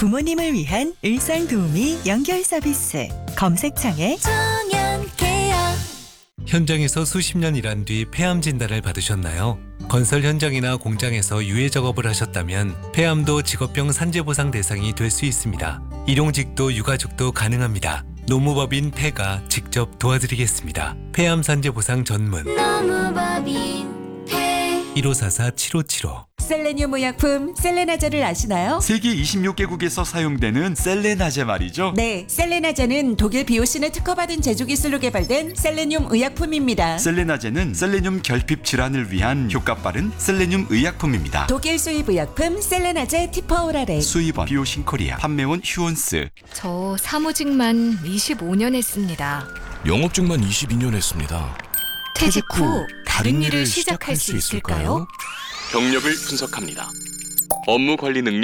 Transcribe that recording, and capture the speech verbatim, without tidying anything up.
부모님을 위한 일상 도우미 연결 서비스. 검색창에 정연케어. 현장에서 수십 년 일한 뒤 폐암 진단을 받으셨나요? 건설 현장이나 공장에서 유해 작업을 하셨다면 폐암도 직업병 산재보상 대상이 될 수 있습니다. 일용직도 유가족도 가능합니다. 노무법인 폐가 직접 도와드리겠습니다. 폐암 산재보상 전문 노무법인 폐. 일오사사 칠오칠오. 셀레늄 의약품 셀레나제를 아시나요? 세계 이십육 개국에서 사용되는 셀레나제 말이죠. 네, 셀레나제는 독일 비오신에 특허받은 제조 기술로 개발된 셀레늄 의약품입니다. 셀레나제는 셀레늄 결핍 질환을 위한 효과 빠른 셀레늄 의약품입니다. 독일 수입 의약품 셀레나제 티퍼오랄에 수입원 비오신 코리아, 판매원 휴온스. 저 사무직만 이십오 년 했습니다. 영업직만 이십이 년 했습니다. 퇴직 후 다른 일을 시작할 수 있을까요? 경력을 분석합니다. 업무 관리 능력